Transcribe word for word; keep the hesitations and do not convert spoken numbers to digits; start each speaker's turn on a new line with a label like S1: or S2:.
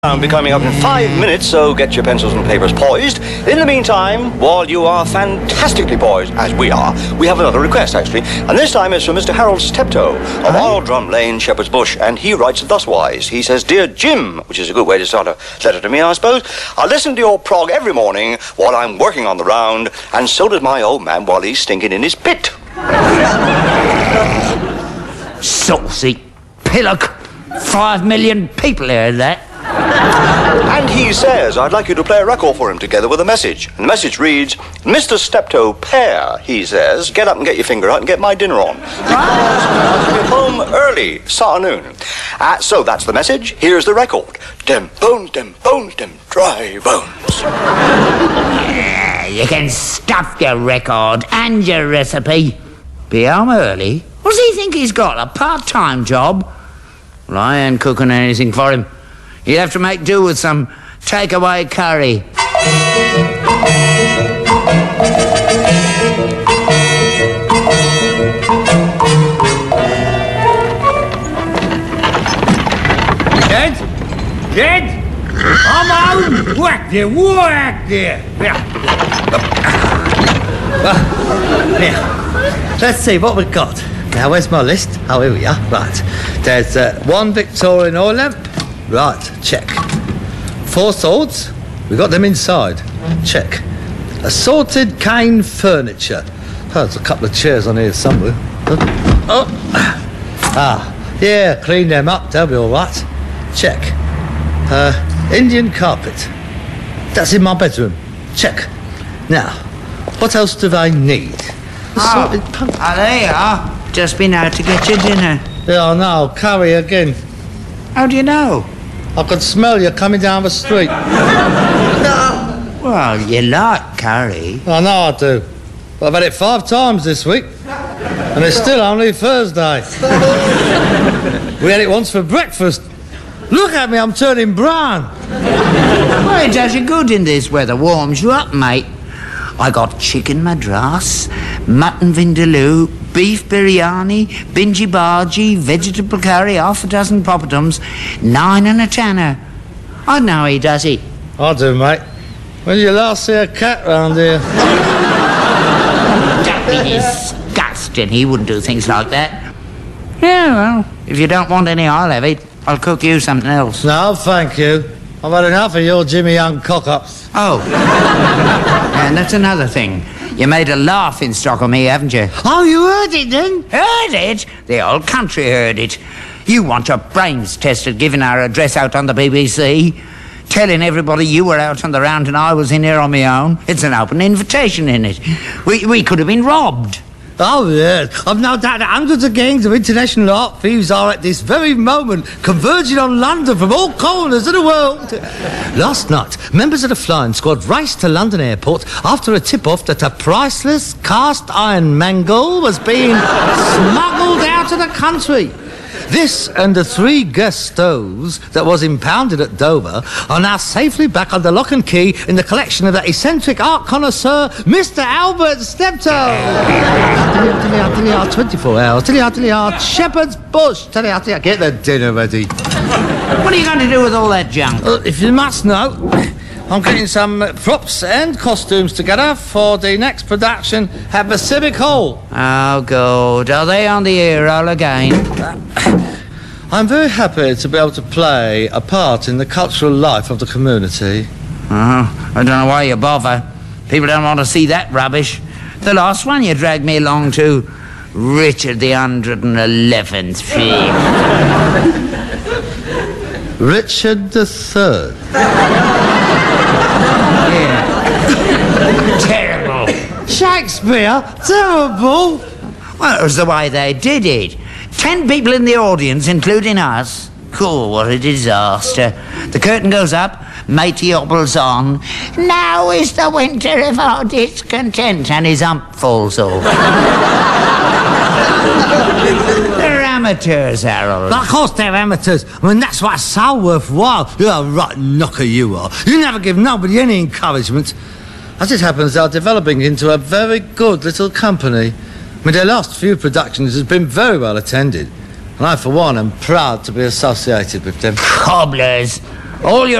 S1: I'll be coming up in five minutes, so get your pencils and papers poised. In the meantime, while you are fantastically poised, as we are, we have another request, actually. And this time it's from Mister Harold Steptoe of Old Drum Lane, Shepherd's Bush. And he writes thuswise. He says, "Dear Jim," which is a good way to start a letter to me, I suppose, "I listen to your prog every morning while I'm working on the round, and so does my old man while he's stinking in his pit."
S2: Saucy pillock. Five million people heard that.
S1: And he says, "I'd like you to play a record for him together with a message." And the message reads, "Mister Steptoe Pear," he says, "get up and get your finger out and get my dinner on. Because I'll be home early this afternoon." Uh, so that's the message. Here's the record. Dem bones, dem bones, dem dry bones.
S2: Yeah, you can stuff your record and your recipe. Be home early? What does he think he's got, a part-time job? Well, I ain't cooking anything for him. You'd have to make do with some takeaway curry.
S3: Dead? Dead? I'm home! Whack there, whack there! Yeah. Well, now, let's see what we've got. Now, where's my list? Oh, here we are. Right. There's uh, one Victorian oil lamp. Right, check. Four swords. We got them inside. Check. Assorted cane furniture. Oh, there's a couple of chairs on here somewhere. Oh. Ah, yeah, clean them up. They'll be all right. Check. Uh, Indian carpet. That's in my bedroom. Check. Now, what else do they need? Assorted
S2: Oh, oh, there you are. Just been out to get your dinner.
S3: Yeah, I know. Curry again.
S2: How do you know?
S3: I could smell you coming down the street.
S2: Well, you like curry.
S3: I know I do. But I've had it five times this week. And it's still only Thursday. We had it once for breakfast. Look at me, I'm turning brown.
S2: Well, it does you good in this weather. Warms you up, mate. I got chicken madras, mutton vindaloo, beef biryani, binji bhaji, vegetable curry, half a dozen poppadoms, nine and a tanner. I know he does it.
S3: I do, mate. When did you last see a cat round here?
S2: Don't be disgusting. He wouldn't do things like that. Yeah, well, if you don't want any, I'll have it. I'll cook you something else.
S3: No, thank you. I've had enough of your Jimmy Young cock-ups.
S2: Oh. And that's another thing. You made a laughing stock of me, haven't you?
S3: Oh, you heard it then?
S2: Heard it? The whole country heard it. You want your brains tested giving our address out on the B B C, telling everybody you were out on the round and I was in here on my own. It's an open invitation, isn't it? We, we could have been robbed.
S3: Oh, yeah. I've no doubt that hundreds of gangs of international art thieves are at this very moment converging on London from all corners of the world. Last night, members of the flying squad raced to London Airport after a tip-off that a priceless cast-iron mangle was being smuggled out of the country. This and the three gas stoves that was impounded at Dover are now safely back under lock and key in the collection of that eccentric art connoisseur, Mister Albert Steptoe. twenty-four hours, Shepherd's Bush. Get the dinner ready.
S2: What are you going to do with all that junk?
S3: Uh, if you must know, I'm getting some uh, props and costumes together for the next production at the Civic Hall.
S2: Oh, good. Are they on the air roll again?
S3: I'm very happy to be able to play a part in the cultural life of the community.
S2: Oh, I don't know why you bother. People don't want to see that rubbish. The last one you dragged me along to, Richard the one hundred eleventh film.
S3: Richard the Third.
S2: Yeah. Terrible.
S3: Shakespeare? Terrible?
S2: Well, it was the way they did it. Ten people in the audience, including us. Cool, what a disaster. The curtain goes up, matey hobbles on. Now is the winter of our discontent, and his hump falls off. They're amateurs, Harold.
S3: Of course they're amateurs. I mean, that's why it's so worthwhile. You're a right knocker, you are. You never give nobody any encouragement. As it happens, they're developing into a very good little company. I mean, their last few productions has been very well attended. And I, for one, am proud to be associated with them.
S2: Cobblers. All your